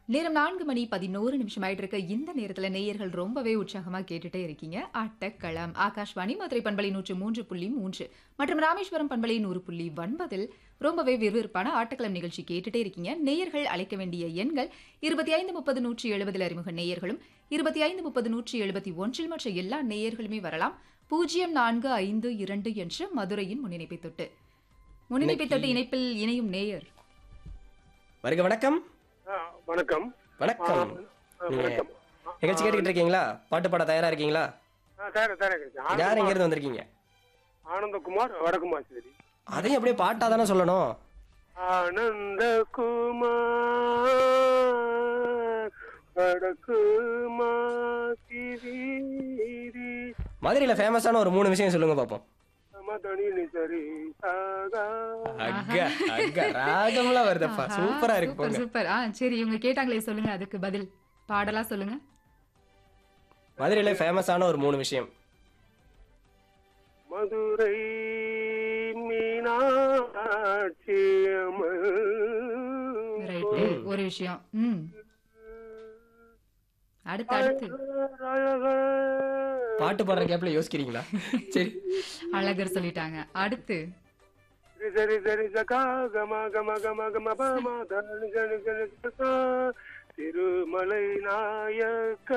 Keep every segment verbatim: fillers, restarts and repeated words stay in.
நேரம் நான்கு மணி பதினொன்று நிமிஷம் ஆயிட்டு இருக்க இந்த நேரத்துல நேயர்கள் ரொம்பவே உற்சாகமா கேட்டுட்டே இருக்கீங்க. ஆட்டக்களம் ஆகாஷ்வாணி மதுரை பண்பலை நூற்று மூன்று புள்ளி மூன்று மற்றும் ராமேஸ்வரம் பண்பலை நூறு புள்ளி ஒன்பதில் ரொம்பவே விறுவிறுப்பான ஆட்டக்களம் நிகழ்ச்சி கேட்டுட்டே இருக்கீங்க. நேயர்கள் அழைக்க வேண்டிய எண்கள் இருபத்தி ஐந்து முப்பது நூற்றி எழுபதில் அறிமுக நேயர்களும் இருபத்தி ஐந்து முப்பது நூற்றி எழுபத்தி ஒன்றில் மற்ற எல்லா நேயர்களுமே வரலாம். பூஜ்ஜியம் நான்கு ஐந்து இரண்டு என்ற மதுரையின் முன்னிணைப்பை தொட்டு முன்னிணைப்பை தொட்டு இணைப்பில் இணையும் நேயர் வருக. வணக்கம். ஆ, வணக்கம். வணக்கம். ஆ, நீங்க வணக்கம். நிகழ்ச்சி கேட்டுக்கிட்டு இருக்கீங்களா? பாட்டு பாட தயாரா இருக்கீங்களா? ஆ, தயாரா, தயாரா இருக்கேன். யார் எங்க ஆனந்தகுமார், இருந்து வந்திருக்கீங்க? ஆனந்தகுமார் வடக்குமார் சரி. அதையும் அப்படியே பாட்டா தானே சொல்லணும். ஆனந்தகுமார் வடக்குமார் சிவீரி மதுரையில ஃபேமஸான ஒரு மூணு விஷயம் சொல்லுங்க பாப்போம். மதனினி சரி சாகா. அக்கா அக்கா ராகம்லாம் வருதப்பா. ஆஹா, சூப்பரா இருக்கு சூப்பர் போங்க. சூப்பர். ஆ சரி, இவங்க கேட்டாங்களே சொல்லுங்க, அதுக்கு பதில் பாடலா சொல்லுங்க. மதுரையில ஃபேமஸான ஒரு மூணு விஷயம். மதுரை மீனாட்சி அம்மன். ரைட்டு, ஒரு விஷயம். ம் அடுத்து அடுத்து பாட்டு பாடுற கேப்ல யோசிக்கிறீங்களா? சரி, அழகர் சொல்லிட்டாங்க. அடுத்து சரி சரி சகா கமா கமா கமா கமா பமா தனி கனி கனி சகா திருமலை நாயக்க.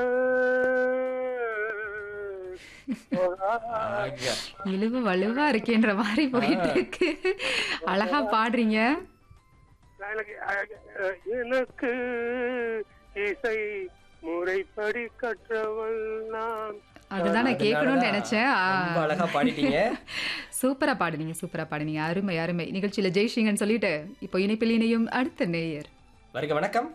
அக்கா. இழுவு வலுவா இருக்கேன்ற மாதிரி போயிட்டு இருக்கு. அழகா பாடுறீங்க. எனக்கு அஹ், எனக்கு இசை முறைப்படி கற்றவள் நான். அதுதான் நான் கேட்கணும்னு நினைச்சேன். ஆ, ரொம்ப அழகா பாடிட்டீங்க. சூப்பரா பாடுனீங்க, சூப்பரா பாடுனீங்க. அருமை அருமை. நிகழ்ச்சியில ஜெய்சிங்கன்னு சொல்லிட்டு இப்போ இணைப்பில் இணையும் அடுத்த நேயர். வருக. வணக்கம்.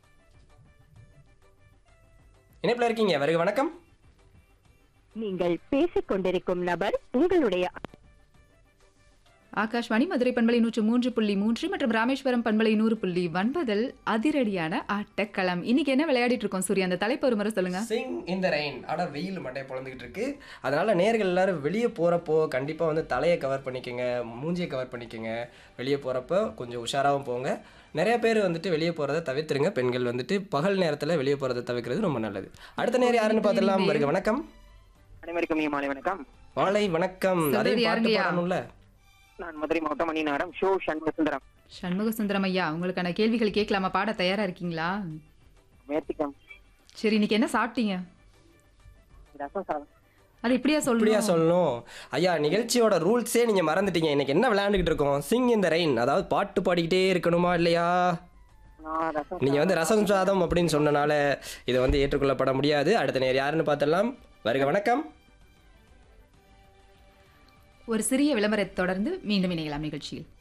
இணைப்புல இருக்கீங்க. வருக. வணக்கம். நீங்கள் பேசிக் கொண்டிருக்கும் நபர் உங்களுடைய ஆகாஷ்வாணி மதுரை பண்பலை நூற்று மூன்று புள்ளி மூன்று மற்றும் ராமேஸ்வரம் பண்பலை நூறு புள்ளி ஒன்பதில் அதிரடியான ஆட்டக்களம். இன்னைக்கு என்ன விளையாடிட்டு இருக்கோம் சூர்யா? அந்த தலைப்பு ஒரு முறை சொல்லுங்க. சிங் இன் த ரெயின். ஆனா வெயில் மண்டை பொழந்துகிட்டு இருக்கு. அதனால நேர்கள் எல்லாரும் வெளியே போறப்போ கண்டிப்பா வந்து தலையை கவர் பண்ணிக்கோங்க, மூஞ்சியை கவர் பண்ணிக்கோங்க. வெளியே போறப்போ கொஞ்சம் உஷாராகவும் போங்க. நிறைய பேர் வந்துட்டு வெளியே போறதை தவிர்த்துருங்க. பெண்கள் வந்துட்டு பகல் நேரத்துல வெளியே போறதை தவிர்க்கிறது ரொம்ப நல்லது. அடுத்த நேரம் யாருன்னு பார்த்துடலாம். வருக. வணக்கம். அனைவருக்கும் மாலை வணக்கம். மாலை வணக்கம். சொல்றது அதையும் பாட்டு யாருங்கய்யா? பாடணும்ல. நான் மதுரை மாவட்டம் மணிநகரம் ஷோ சண்முக சுந்தரம். சண்முக சுந்தரம் ஐயா, உங்களுக்கான கேள்விகள் கேட்கலாமா? பாட தயாரா இருக்கீங்களா? முயற்சிக்கம். சரி, இன்னைக்கு என்ன சாப்பிட்டீங்க? ரசம் சாதம். அது இப்படியா இப்படியா சொல்லணும்? சொல்லணும்? ஐயா, நிகழ்ச்சியோட ரூல்ஸே நீங்க மறந்துட்டீங்க. இன்னைக்கு என்ன விளையாண்டுகிட்டு இருக்கோம்? சிங் இன் த ரெயின். அதாவது பாட்டு பாடிக்கிட்டே இருக்கணுமா இல்லையா? நான் ரசம் நீங்க வந்து ரசம் சாதம் அப்படின்னு சொன்னனால இதை வந்து ஏற்றுக்கொள்ளப்பட முடியாது. அடுத்த நேரம் யாருன்னு பார்த்துடலாம். வருக. வணக்கம். ஒரு சிறிய விளம்பரத்தை தொடர்ந்து மீண்டும் இணையலாம் நிகழ்ச்சியில்.